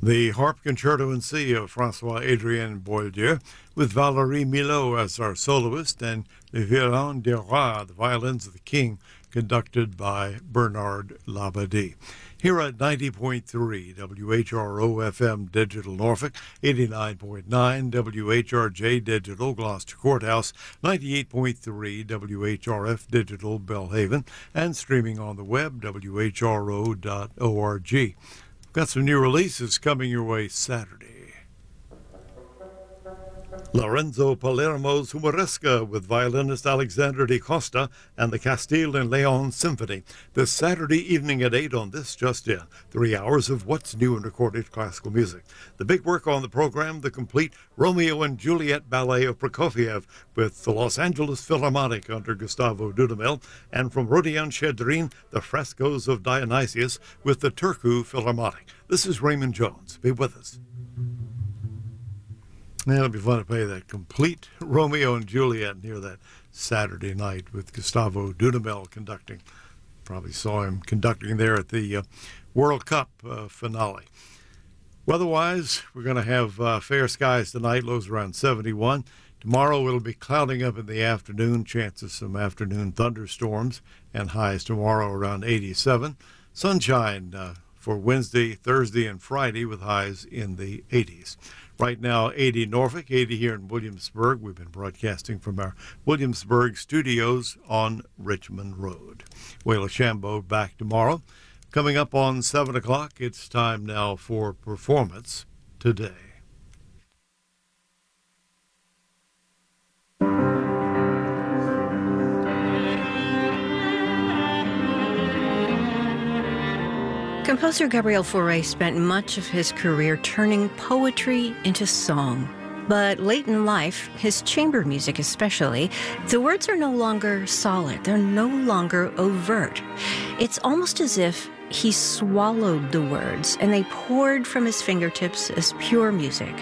The Harp Concerto in C of François-Adrien Boieldieu, with Valérie Milhaud as our soloist, and Le Violon du Roi, the Violins of the King, conducted by Bernard Labadie. Here at 90.3 WHRO-FM Digital Norfolk, 89.9 WHRJ Digital Gloucester Courthouse, 98.3 WHRF Digital Belhaven, and streaming on the web, whro.org. Got some new releases coming your way Saturday. Lorenzo Palermo's Humoresca with violinist Alexander Di Costa and the Castile and Leon Symphony this Saturday evening at 8 on This Just In. 3 hours of what's new in recorded classical music. The big work on the program, the complete Romeo and Juliet Ballet of Prokofiev with the Los Angeles Philharmonic under Gustavo Dudamel, and from Rodion Chedrin, the Frescoes of Dionysius with the Turku Philharmonic. This is Raymond Jones. Be with us. It'll be fun to play that complete Romeo and Juliet and hear that Saturday night with Gustavo Dudamel conducting. Probably saw him conducting there at the World Cup finale. Weather-wise, we're going to have fair skies tonight, lows around 71. Tomorrow it'll be clouding up in the afternoon, chances some afternoon thunderstorms, and highs tomorrow around 87. Sunshine for Wednesday, Thursday, and Friday with highs in the 80s. Right now, 80 Norfolk, 80 here in Williamsburg. We've been broadcasting from our Williamsburg studios on Richmond Road. Wayla Shambo back tomorrow. Coming up on 7 o'clock, it's time now for Performance Today. Composer Gabriel Fauré spent much of his career turning poetry into song. But late in life, his chamber music especially, the words are no longer solid. They're no longer overt. It's almost as if he swallowed the words and they poured from his fingertips as pure music.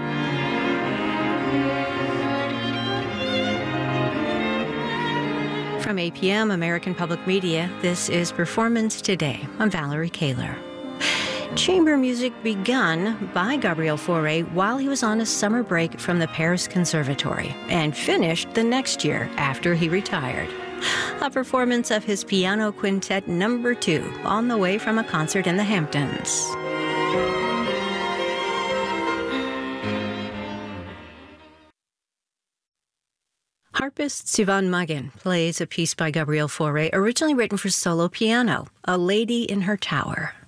From APM, American Public Media, this is Performance Today. I'm Valerie Kaler. Chamber music begun by Gabriel Fauré while he was on a summer break from the Paris Conservatory and finished the next year after he retired. A performance of his Piano Quintet No. 2 on the way from a concert in the Hamptons. Harpist Sivan Magin plays a piece by Gabriel Fauré originally written for solo piano, A Lady in Her Tower.